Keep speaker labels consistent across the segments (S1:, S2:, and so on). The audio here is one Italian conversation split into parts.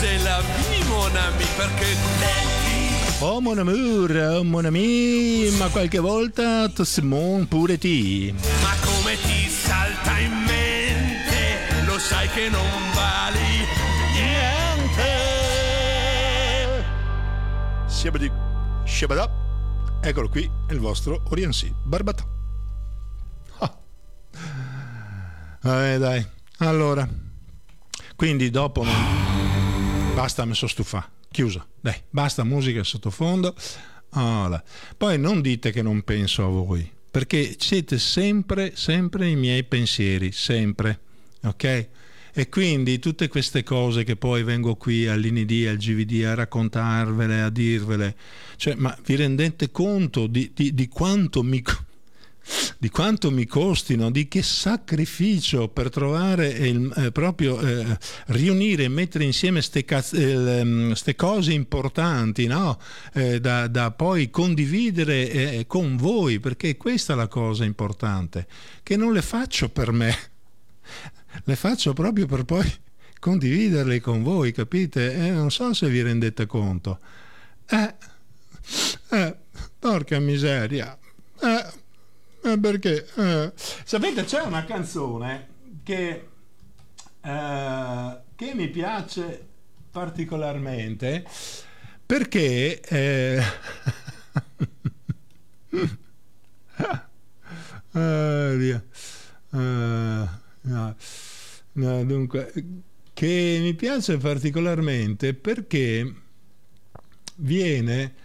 S1: c'est la vie mon ami, perché lenti.
S2: Oh mon ami, ma qualche volta Simon pure ti.
S1: Ma come ti salta in mente, lo sai che non vali niente.
S2: Shabada. Eccolo qui, il vostro Oriensi Barbatà. Dai, allora, quindi dopo basta, mi sono stufato, chiusa, dai, basta musica sottofondo. Poi non dite che non penso a voi, perché siete sempre i miei pensieri, sempre, ok? E quindi tutte queste cose che poi vengo qui all'IND, al GVD a raccontarvele, a dirvele, cioè, ma vi rendete conto di quanto mi costino, di che sacrificio per trovare proprio riunire e mettere insieme ste cose importanti, no? Da poi condividere con voi, perché questa è la cosa importante, che non le faccio per me, le faccio proprio per poi condividerle con voi, capite? Non so se vi rendete conto. Porca miseria. Perché sapete, c'è una canzone che mi piace particolarmente perché dunque, che mi piace particolarmente perché viene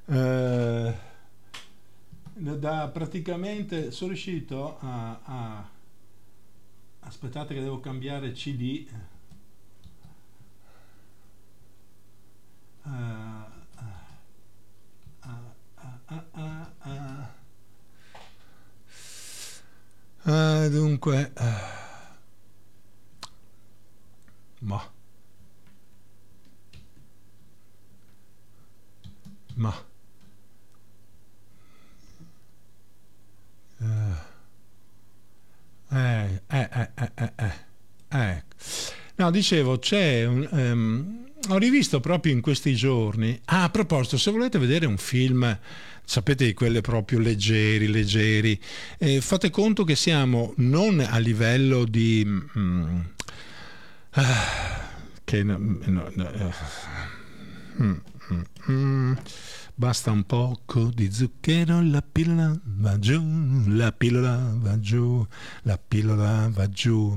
S2: praticamente sono riuscito a aspettate che devo cambiare CD. Dunque no, dicevo, c'è ho rivisto proprio in questi giorni. A proposito, se volete vedere un film, sapete, di quelle proprio leggeri, fate conto che siamo non a livello di basta un poco di zucchero, la pillola va giù, la pillola va giù, la pillola va giù.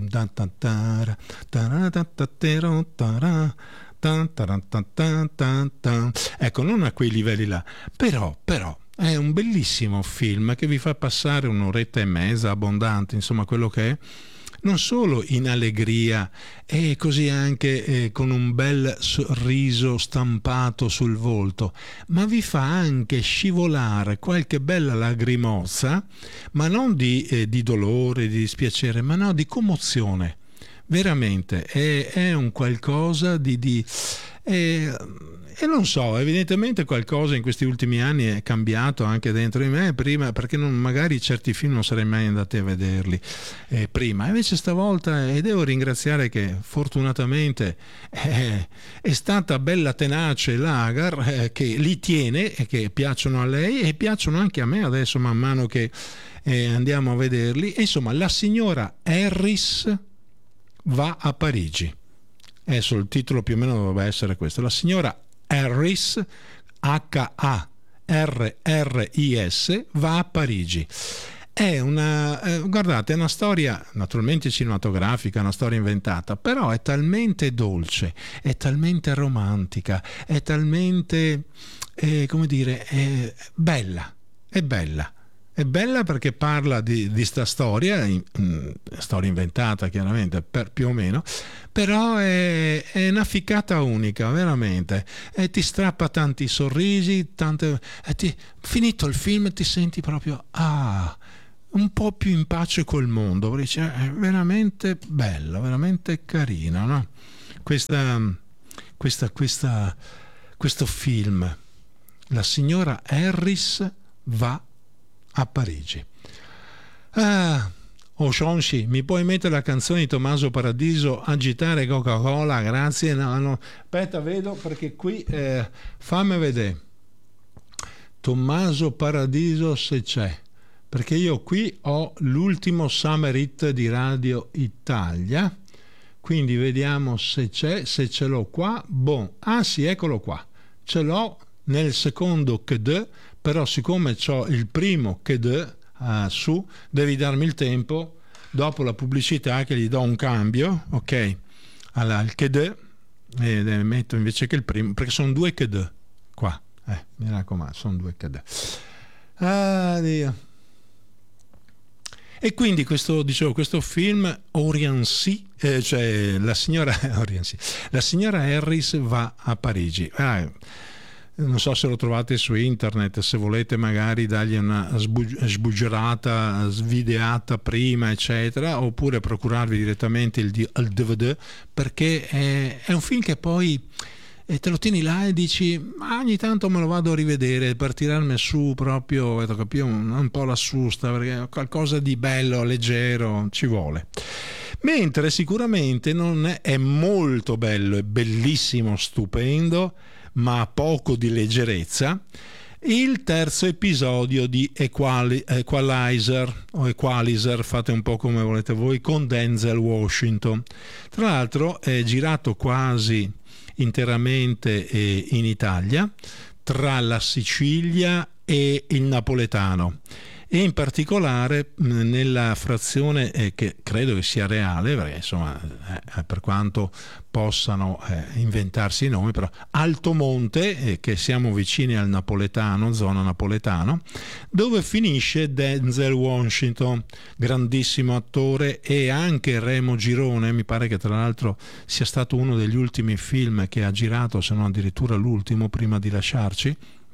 S2: Ecco, non a quei livelli là, però è un bellissimo film che vi fa passare un'oretta e mezza abbondante, insomma, quello che è, non solo in allegria e così anche con un bel sorriso stampato sul volto, ma vi fa anche scivolare qualche bella lagrimozza, ma non di dolore, di dispiacere, ma no, di commozione. Veramente è un qualcosa e non so, evidentemente qualcosa in questi ultimi anni è cambiato anche dentro di me, prima perché magari certi film non sarei mai andati a vederli prima, invece stavolta, e devo ringraziare che fortunatamente è stata bella tenace l'Agar, che li tiene e che piacciono a lei e piacciono anche a me adesso man mano che andiamo a vederli. E insomma, la signora Harris va a Parigi. Adesso il titolo più o meno dovrebbe essere questo: la signora Harris, Harris, va a Parigi. È guardate, è una storia naturalmente cinematografica, una storia inventata, però è talmente dolce, è talmente romantica, è talmente come dire, è bella. È bella perché parla di sta storia, storia inventata chiaramente, più o meno, però è una ficcata unica, veramente. E ti strappa tanti sorrisi, finito il film ti senti proprio un po' più in pace col mondo. È veramente bello, veramente carino, no? Questo film, la signora Harris va a Parigi. Oh Shonshi, mi puoi mettere la canzone di Tommaso Paradiso, Agitare Coca-Cola? Grazie. No. Aspetta, vedo perché qui fammi vedere Tommaso Paradiso se c'è, perché io qui ho l'ultimo Summer Hit di Radio Italia, quindi vediamo se c'è, se ce l'ho qua. Ah sì, eccolo qua, ce l'ho nel secondo KD, però siccome c'ho il primo KD su, devi darmi il tempo dopo la pubblicità che gli do un cambio, ok, al KD, e metto invece che il primo, perché sono 2 KD qua, mi raccomando, sono 2 KD. Dio. E quindi questo film Oriancy, cioè la signora Harris va a Parigi. Non so se lo trovate su internet, se volete magari dargli una sbuggerata, svideata prima, eccetera, oppure procurarvi direttamente il DVD, perché è un film che poi te lo tieni là e dici ma ogni tanto me lo vado a rivedere per tirarmi su proprio, un po' la susta, perché qualcosa di bello, leggero ci vuole. Mentre sicuramente non è molto bello, è bellissimo, stupendo, ma poco di leggerezza, il terzo episodio di Equalizer, o Equalizer, fate un po' come volete voi, con Denzel Washington. Tra l'altro è girato quasi interamente in Italia, tra la Sicilia e il napoletano, e in particolare nella frazione che credo che sia reale, perché insomma per quanto possano inventarsi i nomi, però Altomonte, che siamo vicini al napoletano, zona napoletano, dove finisce Denzel Washington, grandissimo attore, e anche Remo Girone, mi pare che tra l'altro sia stato uno degli ultimi film che ha girato, se non addirittura l'ultimo prima di lasciarci.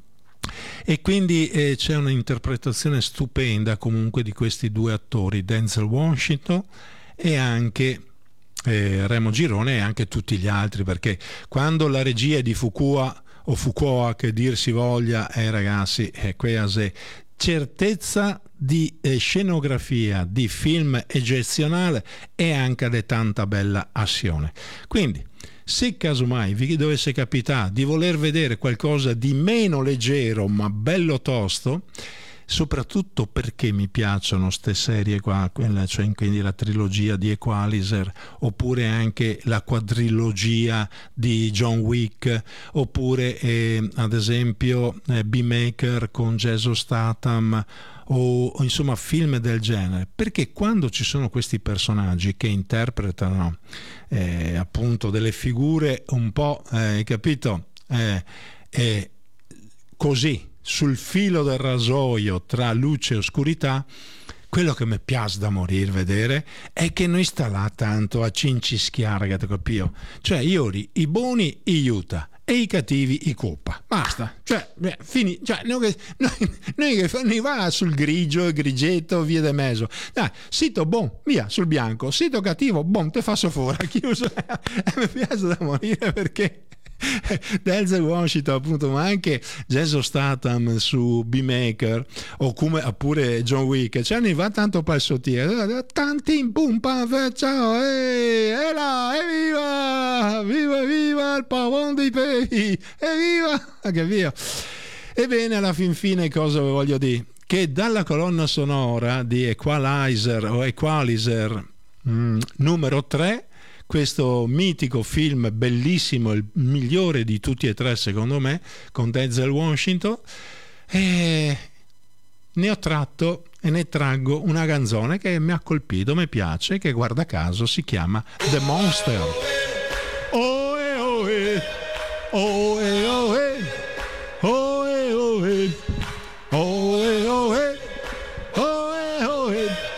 S2: E quindi c'è un'interpretazione stupenda comunque di questi due attori, Denzel Washington e anche Remo Girone, e anche tutti gli altri, perché quando la regia è di Fuqua, che dir si voglia, ragazzi, quasi certezza di scenografia, di film eccezionale, e anche di tanta bella azione. Quindi se casomai vi dovesse capitare di voler vedere qualcosa di meno leggero ma bello tosto, soprattutto perché mi piacciono ste serie qua, cioè quindi la trilogia di Equalizer, oppure anche la quadrilogia di John Wick, oppure ad esempio B-Maker con Jason Statham, o insomma film del genere, perché quando ci sono questi personaggi che interpretano appunto delle figure un po' capito, così sul filo del rasoio tra luce e oscurità, quello che mi piace da morire vedere è che non sta là tanto a cincischiare, capito? Cioè i buoni i aiuta e i cattivi i colpa, basta, cioè fini, cioè noi che va sul grigio, grigetto, via de mezzo, dai, sito buon, via sul bianco, sito cattivo, buon, te fa fuori, chiuso. Mi piace da morire perché Denzel Washington appunto, ma anche Jason Statham su B-Maker, o come oppure John Wick, cioè ne va tanto per il sottile, tanti in pumpa, ciao, e là, viva il pavone dei pevi, evviva, che via. Ebbene, alla fin fine cosa vi voglio dire? Che dalla colonna sonora di Equalizer numero 3, questo mitico film bellissimo, il migliore di tutti e tre secondo me, con Denzel Washington, ne ho tratto e ne traggo una canzone che mi ha colpito, mi piace, che guarda caso si chiama The Monster. Oh, oh, oh, oh, oh, oh.